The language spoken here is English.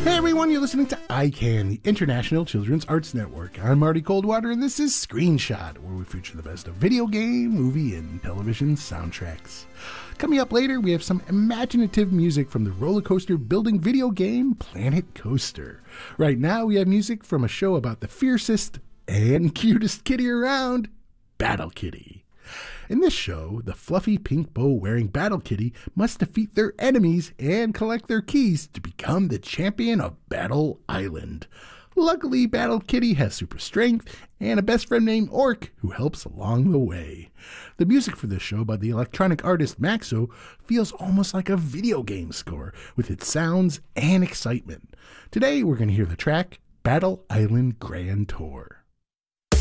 Hey everyone, you're listening to ICANN, the International Children's Arts Network. I'm Marty Coldwater, and this is Screenshot, where we feature the best of video game, movie, and television soundtracks. Coming up later, we have some imaginative music from the roller coaster building video game Planet Coaster. Right now, we have music from a show about the fiercest and cutest kitty around, Battle Kitty. In this show, the fluffy pink bow-wearing Battle Kitty must defeat their enemies and collect their keys to become the champion of Battle Island. Luckily, Battle Kitty has super strength and a best friend named Orc who helps along the way. The music for this show by the electronic artist Maxo feels almost like a video game score with its sounds and excitement. Today, we're going to hear the track Battle Island Grand Tour.